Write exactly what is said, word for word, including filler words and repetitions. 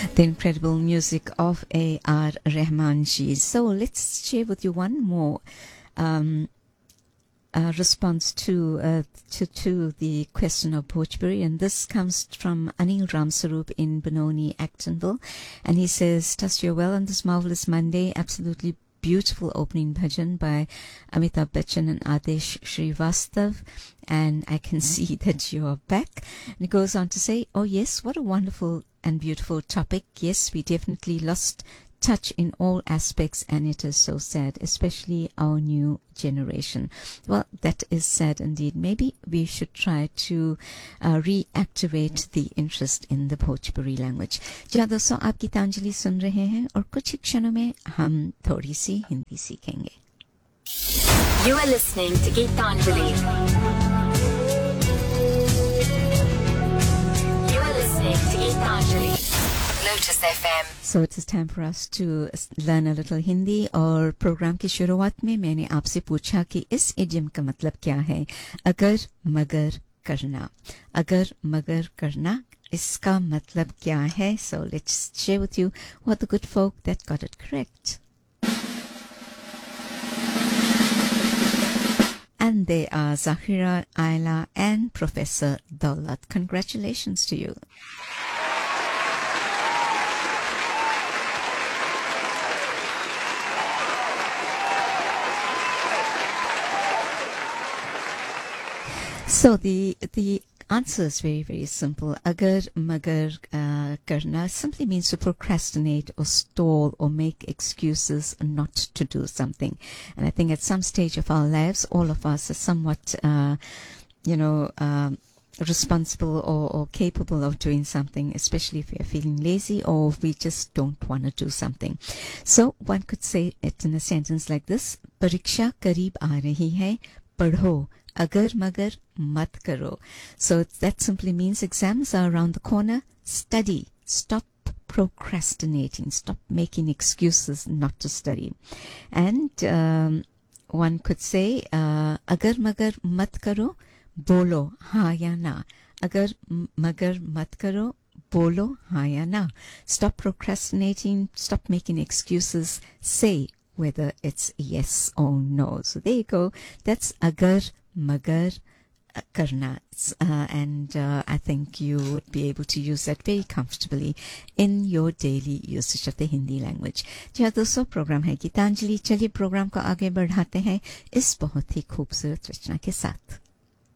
The incredible music of A R Rahman ji. So let's share with you one more um, uh, response to, uh, to to the question of Bhojpuri, and this comes from Anil Ramsarup in Benoni, Actonville, and he says, "Trust you're well on this marvelous Monday. Absolutely beautiful opening bhajan by Amitabh Bachchan and Adesh Srivastav, and I can see that you're back." And he goes on to say, "Oh yes, what a wonderful and beautiful topic. Yes, we definitely lost touch in all aspects, and it is so sad, especially our new generation." Well, that is sad indeed. Maybe we should try to uh, reactivate the interest in the Bhojpuri language. जी हाँ दोस्तों, आप गीतांजलि सुन रहे हैं और कुछ ही क्षणों में हम थोड़ी सी हिंदी सीखेंगे. You are listening to Geetanjali. You are listening to Geetanjali. Lotus F M. So it is time for us to learn a little Hindi. और प्रोग्राम की शुरुआत में मैंने आपसे पूछा कि इस इडियम का मतलब क्या है. अगर मगर करना, अगर मगर करना, इसका मतलब क्या है? So let's share with you what the good folk that got it correct. And they are Zahira, Ayla and Professor Daulat. Congratulations to you. So the the answer is very, very simple. Agar magar uh, karna simply means to procrastinate or stall or make excuses not to do something. And I think at some stage of our lives, all of us are somewhat, uh, you know, um, responsible or, or capable of doing something, especially if we are feeling lazy or if we just don't want to do something. So one could say it in a sentence like this: Pariksha kareeb aa rahi hai, padho. Agar magar mat karo. So that simply means exams are around the corner. Study. Stop procrastinating. Stop making excuses not to study. And um, one could say, uh, agar magar mat karo, bolo ha ya na. Agar magar mat karo, bolo ha ya na. Stop procrastinating. Stop making excuses. Say whether it's yes or no. So there you go. That's agar magar karna, uh, and uh, I think you would be able to use that very comfortably in your daily usage of the Hindi language. जी हाँ दोस्तों, programme है गीतांजलि. चलिए programme को आगे बढ़ाते हैं इस बहुत ही खूबसूरत रचना के साथ.